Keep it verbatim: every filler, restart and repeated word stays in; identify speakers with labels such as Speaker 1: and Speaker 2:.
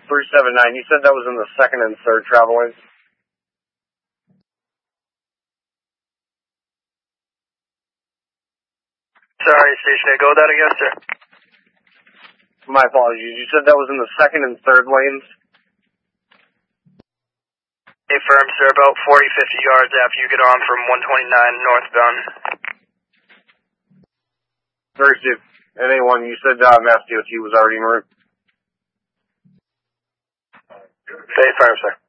Speaker 1: three seven nine, you said that was in the second and third travel lanes?
Speaker 2: Sorry, Station eight, go with that again, sir.
Speaker 1: My apologies. You said that was in the second and third lanes?
Speaker 2: Affirm, sir, about forty, fifty yards after you get on from one twenty-nine northbound.
Speaker 1: Thursday, at A one, you said uh, Mass D O T was already en route.
Speaker 2: Affirm, sir.